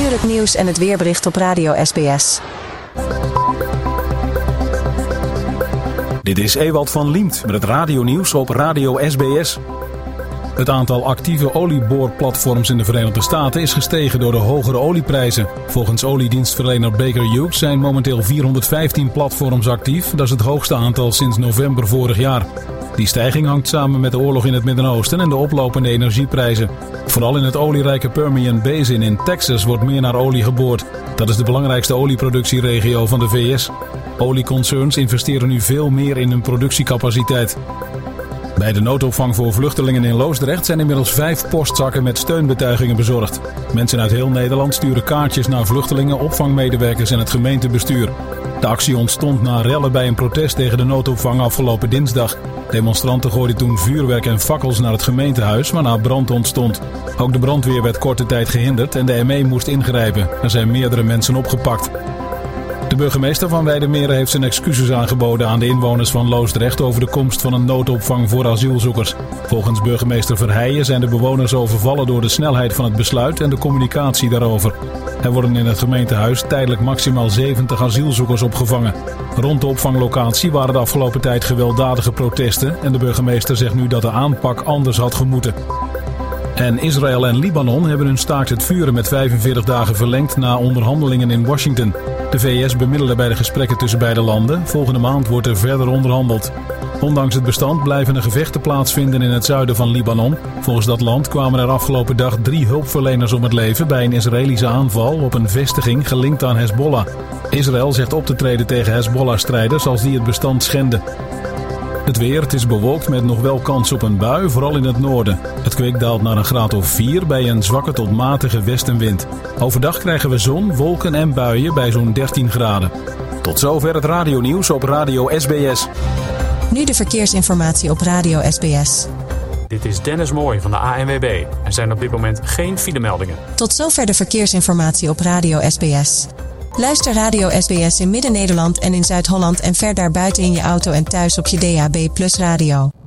uur het nieuws en het weerbericht op Radio SBS. Dit is Ewald van Liemt met het radionieuws op Radio SBS. Het aantal actieve olieboorplatforms in de Verenigde Staten is gestegen door de hogere olieprijzen. Volgens oliedienstverlener Baker Hughes zijn momenteel 415 platforms actief. Dat is het hoogste aantal sinds november vorig jaar. Die stijging hangt samen met de oorlog in het Midden-Oosten en de oplopende energieprijzen. Vooral in het olierijke Permian Basin in Texas wordt meer naar olie geboord. Dat is de belangrijkste olieproductieregio van de VS. Olieconcerns investeren nu veel meer in hun productiecapaciteit. Bij de noodopvang voor vluchtelingen in Loosdrecht zijn inmiddels 5 postzakken met steunbetuigingen bezorgd. Mensen uit heel Nederland sturen kaartjes naar vluchtelingen, opvangmedewerkers en het gemeentebestuur. De actie ontstond na rellen bij een protest tegen de noodopvang afgelopen dinsdag. Demonstranten gooiden toen vuurwerk en fakkels naar het gemeentehuis, waarna brand ontstond. Ook de brandweer werd korte tijd gehinderd en de ME moest ingrijpen. Er zijn meerdere mensen opgepakt. De burgemeester van Weijdermere heeft zijn excuses aangeboden aan de inwoners van Loosdrecht over de komst van een noodopvang voor asielzoekers. Volgens burgemeester Verheijen zijn de bewoners overvallen door de snelheid van het besluit en de communicatie daarover. Er worden in het gemeentehuis tijdelijk maximaal 70 asielzoekers opgevangen. Rond de opvanglocatie waren de afgelopen tijd gewelddadige protesten en de burgemeester zegt nu dat de aanpak anders had gemoeten. En Israël en Libanon hebben hun staakt het vuren met 45 dagen verlengd na onderhandelingen in Washington. De VS bemiddelde bij de gesprekken tussen beide landen. Volgende maand wordt er verder onderhandeld. Ondanks het bestand blijven er gevechten plaatsvinden in het zuiden van Libanon. Volgens dat land kwamen er afgelopen dag 3 hulpverleners om het leven bij een Israëlische aanval op een vestiging gelinkt aan Hezbollah. Israël zegt op te treden tegen Hezbollah-strijders als die het bestand schenden. Het weer, het is bewolkt met nog wel kans op een bui, vooral in het noorden. Het kwik daalt naar een graad of 4 bij een zwakke tot matige westenwind. Overdag krijgen we zon, wolken en buien bij zo'n 13 graden. Tot zover het radionieuws op Radio SBS. Nu de verkeersinformatie op Radio SBS. Dit is Dennis Mooij van de ANWB. Er zijn op dit moment geen filemeldingen. Tot zover de verkeersinformatie op Radio SBS. Luister Radio SBS in Midden-Nederland en in Zuid-Holland en ver daarbuiten in je auto en thuis op je DAB+ radio.